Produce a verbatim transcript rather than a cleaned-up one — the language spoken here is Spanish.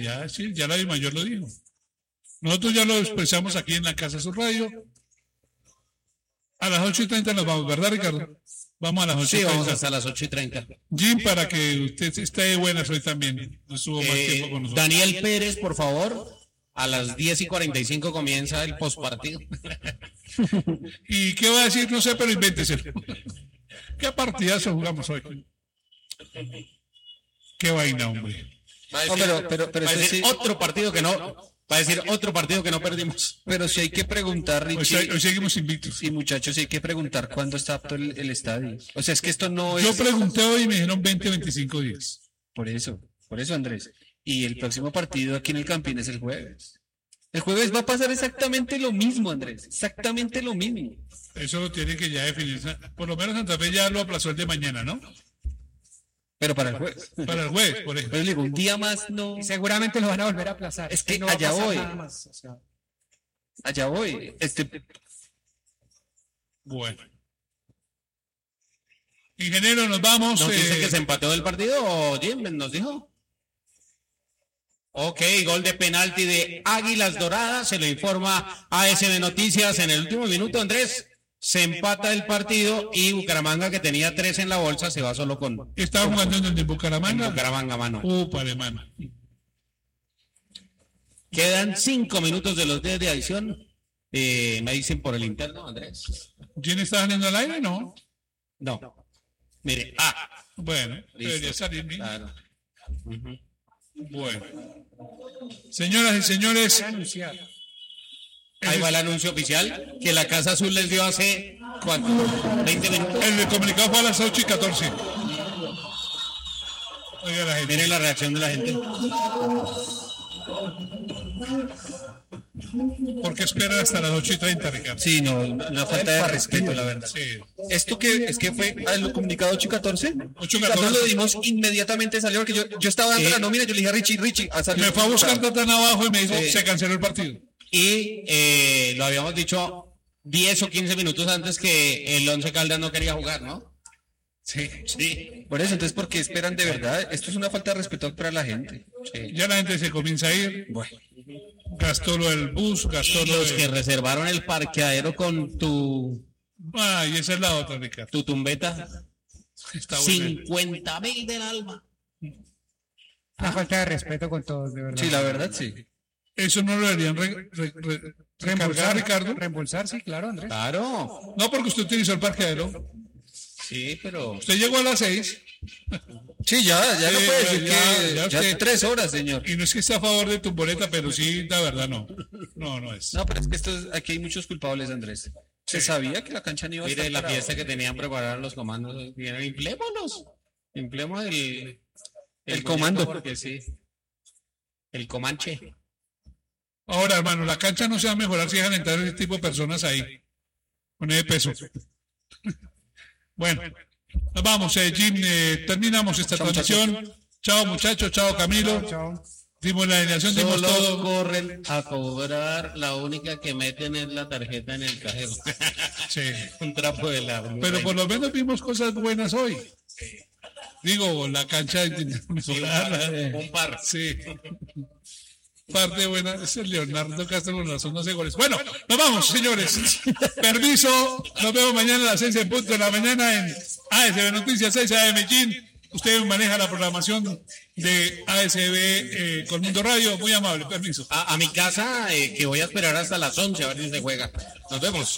ya, sí, ya la mayor lo dijo. Nosotros ya lo expresamos aquí en la Casa Sur Radio. A las ocho y treinta nos vamos, ¿verdad, Ricardo? Vamos a las ocho y treinta. Sí, vamos hasta las ocho y treinta. Jim, para que usted esté de buenas hoy también. No estuvo más Eh, tiempo con nosotros. Daniel Pérez, por favor. A las diez y cuarenta y cinco comienza el postpartido. ¿Y qué va a decir? No sé, pero invéntese. ¿Qué partidazo jugamos hoy? Qué vaina, hombre. Va a decir, No, pero- pero- pero va a eso decir sí- otro partido que no. Va a decir otro partido que no perdimos. Pero si hay que preguntar, Hoy, Richie, se- hoy seguimos invictos. y muchachos, si hay que preguntar cuándo está apto el, el estadio. O sea, es que esto no Yo es... pregunté hoy y me dijeron veinte, veinticinco días. Por eso, por eso, Andrés. Y el próximo partido aquí en el Campín es el jueves. El jueves va a pasar exactamente lo mismo, Andrés. Exactamente lo mismo. Eso lo tiene que ya definir. Por lo menos Santa Fe ya lo aplazó el de mañana, ¿no? Pero para el jueves. Para el jueves, por ejemplo. Pero le digo, un día más no. Y seguramente lo van a volver a aplazar. Es que no va a allá pasar voy. nada más, o sea. Allá voy. Este, Bueno. Ingeniero, nos vamos. ¿Nos dice eh, que se empató el partido o Jim nos dijo? Ok, gol de penalti de Águilas Doradas, se lo informa A S B Noticias en el último minuto, Andrés. Se empata el partido y Bucaramanga, que tenía tres en la bolsa, se va solo con Estaba jugando en donde en Bucaramanga. Bucaramanga, mano. Upa, alemán. Quedan cinco minutos de los diez de adición. Eh, me dicen por el interno, Andrés. ¿Quién está saliendo al aire? No. No. Mire, ah, Bueno, debería listo. salir bien. Claro. Ujú. Bueno. Señoras y señores, Voy a anunciar. Ahí va el anuncio oficial que la Casa Azul les dio hace, ¿cuánto? veinte minutos. el comunicado fue a las ocho y catorce. Oiga la gente. Miren la reacción de la gente. ¿Por qué esperan hasta las ocho y treinta, Ricardo? sí, no, una falta de respeto, la verdad. Sí. Esto que es que fue al comunicado ocho y catorce. ocho y Nosotros lo catorce. dimos inmediatamente, salió porque yo, yo estaba dando Sí. la nómina, yo le dije a Richie, Richie, a salir Me fue a buscar Tatán abajo y me dijo, Sí. se canceló el partido. Y eh, lo habíamos dicho diez o quince minutos antes que el Once Caldas no quería jugar, ¿no? Sí. Sí. Por eso, entonces, ¿por qué esperan de verdad? Esto es una falta de respeto para la gente. Sí. Ya la gente se comienza a ir. Bueno, Gastó lo del bus, gastó Y lo los que de... reservaron el parqueadero con tu, Ah, y esa es la otra, Ricardo. tu tumbeta, Está buena. cincuenta mil del alma. Una falta de respeto con todos, de verdad. sí, la verdad, sí. Eso no lo deberían re- re- re- recargar, Ricardo. Reembolsar, sí, claro, Andrés. Claro. No, porque usted utilizó el parqueadero. Sí, pero Usted llegó a las seis Sí, ya, ya no Sí, puede ya, decir ya, que ya ya, usted- tres horas, señor. y no es que esté a favor de tu boleta, pero sí, la verdad no. No, no es. No, pero es que esto es- aquí hay muchos culpables, Andrés. Se Sí. sabía que la cancha no iba a mire estar la para fiesta hoy. que tenían preparada los comandos. Vienen, Inflémoslos. Inflemos el, El muñeco, comando. Porque sí. El comanche. Ahora, hermano, la cancha no se va a mejorar si dejan entrar ese tipo de personas ahí. Con ese peso. Bueno, nos vamos, eh, Jim. eh, terminamos esta Chao, transmisión. Chao, muchachos. Chao, Camilo. Chao. Dimos la alineación, dimos Solo todo. corren a cobrar. La única que meten es la tarjeta en el cajero. Sí. Un trapo de la. Pero por lo menos vimos cosas buenas hoy. Digo, la cancha Sí, un par, mejorar. un par. Sí. Parte buena es el Leonardo Castro con razón, no sé goles. Bueno, nos vamos, señores. Permiso, nos vemos mañana a las seis en punto de la mañana en A S B Noticias seis A M Medellín. Usted maneja la programación de A S B eh, con Mundo Radio. Muy amable, permiso. A, a mi casa, eh, que voy a esperar hasta las once a ver si se juega. Nos vemos.